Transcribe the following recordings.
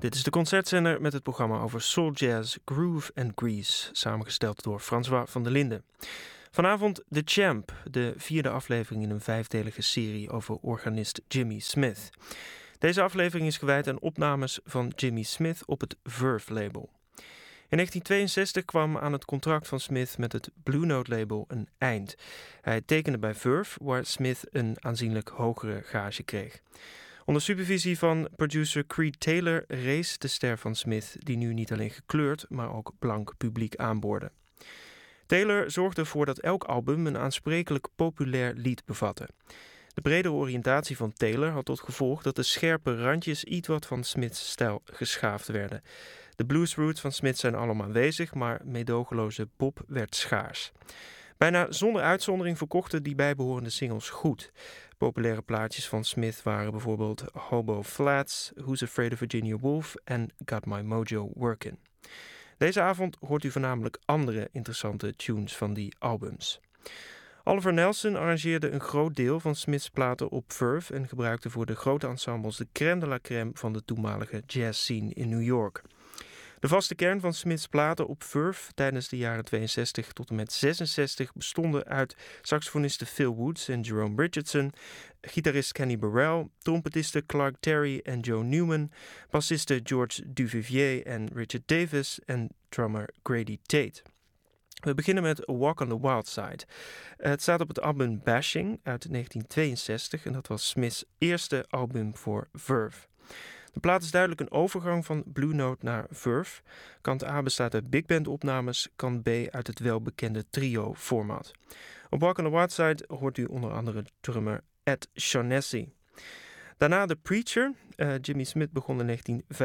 Dit is de Concertzender met het programma over soul jazz, groove en grease, samengesteld door François van der Linden. Vanavond The Champ, de 4e aflevering in een 5-delige serie over organist Jimmy Smith. Deze aflevering is gewijd aan opnames van Jimmy Smith op het Verve-label. In 1962 kwam aan het contract van Smith met het Blue Note-label een eind. Hij tekende bij Verve, waar Smith een aanzienlijk hogere gage kreeg. Onder supervisie van producer Creed Taylor rees de ster van Smith, die nu niet alleen gekleurd, maar ook blank publiek aanboorde. Taylor zorgde ervoor dat elk album een aansprekelijk populair lied bevatte. De bredere oriëntatie van Taylor had tot gevolg dat de scherpe randjes iets wat van Smiths stijl geschaafd werden. De bluesroots van Smith zijn allemaal aanwezig, maar meedogenloze pop werd schaars. Bijna zonder uitzondering verkochten die bijbehorende singles goed. Populaire plaatjes van Smith waren bijvoorbeeld Hobo Flats, Who's Afraid of Virginia Woolf en Got My Mojo Workin'. Deze avond hoort u voornamelijk andere interessante tunes van die albums. Oliver Nelson arrangeerde een groot deel van Smiths platen op Verve en gebruikte voor de grote ensembles de crème de la crème van de toenmalige jazzscene in New York. De vaste kern van Smiths platen op Verve tijdens de jaren 62 tot en met 66 bestonden uit saxofonisten Phil Woods en Jerome Richardson, gitarist Kenny Burrell, trompetisten Clark Terry en Joe Newman, bassisten George Duvivier en Richard Davis en drummer Grady Tate. We beginnen met A Walk on the Wild Side. Het staat op het album Bashing uit 1962 en dat was Smiths eerste album voor Verve. De plaat is duidelijk een overgang van Blue Note naar Verve. Kant A bestaat uit big band opnames, kant B uit het welbekende trio-format. Op Walk on the Wild Side hoort u onder andere drummer Ed Shaughnessy. Daarna The Preacher. Jimmy Smith begon in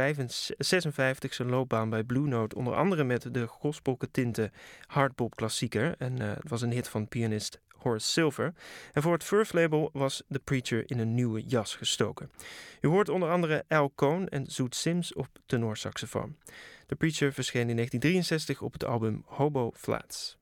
1956 zijn loopbaan bij Blue Note, onder andere met de gospelgetinte hardbop klassieker. En het was een hit van pianist Horace Silver. En voor het Verve-label was The Preacher in een nieuwe jas gestoken. U hoort onder andere Al Cohn en Zoot Sims op tenorsaxofoon. The Preacher verscheen in 1963 op het album Hobo Flats.